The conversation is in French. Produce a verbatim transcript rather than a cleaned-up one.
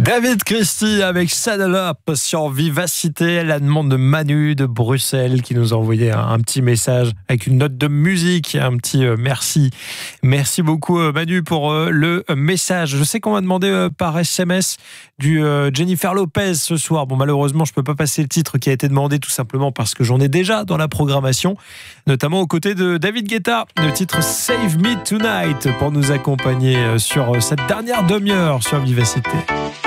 David Christie avec Saddle Up sur Vivacité, la demande de Manu de Bruxelles qui nous a envoyé un, un petit message avec une note de musique, un petit euh, merci. Merci beaucoup euh, Manu pour euh, le euh, message. Je sais qu'on m'a demandé euh, par S M S du euh, Jennifer Lopez ce soir. Bon, malheureusement, je peux pas passer le titre qui a été demandé tout simplement parce que j'en ai déjà dans la programmation, notamment aux côtés de David Guetta. Le titre Save Me Tonight pour nous accompagner sur cette dernière demi-heure sur Vivacité.